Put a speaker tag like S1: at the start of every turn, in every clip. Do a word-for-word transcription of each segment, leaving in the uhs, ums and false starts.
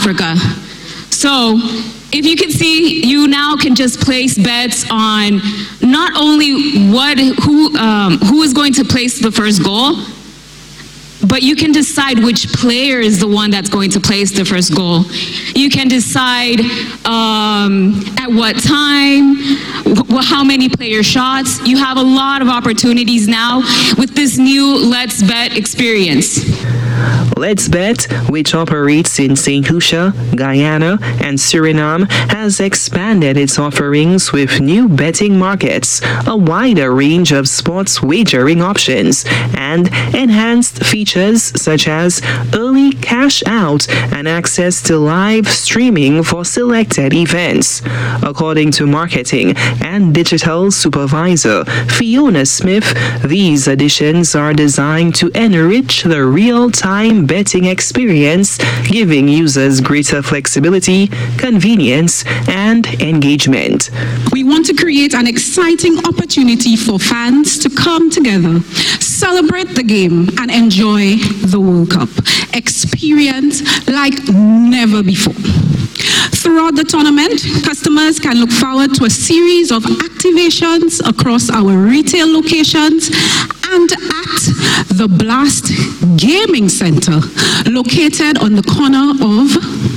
S1: Africa. So if you can see, you now can just place bets on not only what who um, who is going to place the first goal, but you can decide which player is the one that's going to place the first goal. You can decide um, at what time, wh- how many player shots. You have a lot of opportunities now with this new Let's Bet experience.
S2: Let's Bet, which operates in Saint Lucia, Guyana, and Suriname, has expanded its offerings with new betting markets, a wider range of sports wagering options, and enhanced features such as early cash out and access to live streaming for selected events. According to marketing and digital supervisor Fiona Smith, these additions are designed to enrich the real-time betting experience, giving users greater flexibility, convenience, and engagement.
S3: We want to create an exciting opportunity for fans to come together, celebrate the game, and enjoy the World Cup experience like never before. Throughout the tournament, customers can look forward to a series of activations across our retail locations and at the Blast Gaming Center, located on the corner of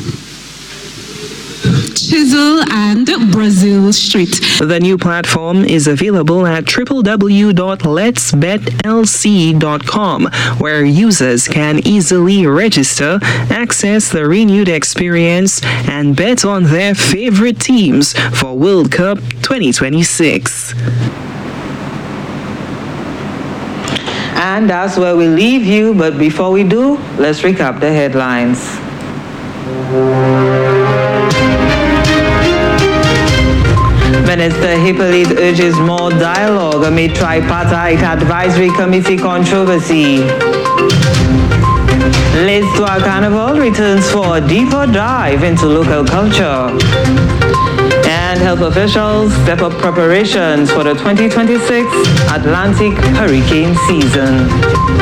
S3: Chisel and Brazil Street.
S2: The new platform is available at w w w dot lets bet l c dot com, where users can easily register, access the renewed experience, and bet on their favorite teams for World Cup twenty twenty-six.
S4: And that's where we leave you, but before we do, let's recap the headlines. Minister Hippolyte urges more dialogue amid tripartite advisory committee controversy. Liz Dwa Carnival returns for a deeper dive into local culture. And health officials step up preparations for the twenty twenty-six Atlantic hurricane season.